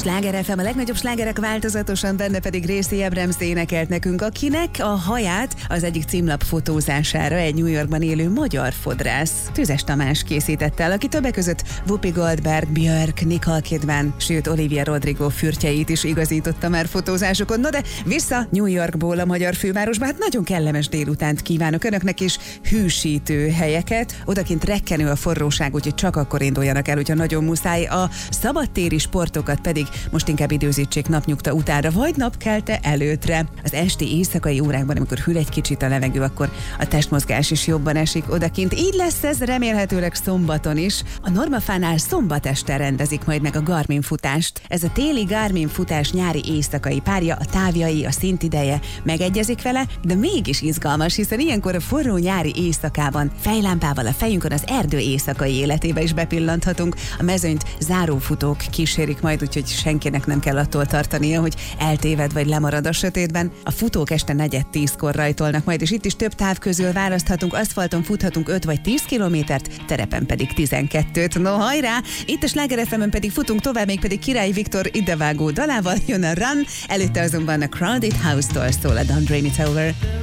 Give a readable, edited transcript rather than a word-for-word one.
Sláger FM, a legnagyobb slágerek változatosan, benne pedig Gracie Abrams énekelt nekünk, akinek a haját az egyik címlap fotózására egy New Yorkban élő magyar fodrász, Tüzes Tamás készítette el, aki többek között Whoopi Goldberg, Björk, Nicole Kidman, sőt Olivia Rodrigo fürtjeit is igazította már fotózásokon. No de vissza New Yorkból a magyar fővárosba, hát nagyon kellemes délutánt kívánok önöknek is, hűsítő helyeket, odakint rekkenő a forróság, úgyhogy csak akkor induljanak el, hogyha nagyon muszáj. A szabadtéri sportokat pedig most inkább időzítsék napnyugta utánra, vagy napkelte előttre. Az esti éjszakai órákban, amikor hűl egy kicsit a levegő, akkor a testmozgás is jobban esik odakint. Így lesz ez remélhetőleg szombaton is. A Normafánál szombat este rendezik majd meg a Garmin futást. Ez a téli Garmin futás nyári éjszakai párja, a távjai, a szintideje megegyezik vele, de mégis izgalmas, hiszen ilyenkor a forró nyári éjszakában fejlámpával a fejünkön az erdő éjszakai életébe is bepillanthatunk. A mezőnyt zárófutók kísérik majd, úgyhogy senkinek nem kell attól tartania, hogy eltéved vagy lemarad a sötétben. A futók este 9:10-kor rajtolnak majd, és itt is több táv közül választhatunk. Aszfalton futhatunk 5 vagy 10 kilométert, terepen pedig 12-t. No hajrá! Itt a Sláger FM-en pedig futunk tovább, még pedig Király Viktor idevágó dalával jön a Run, előtte azonban a Crowded House-tól szól a Don't Dream It's Over.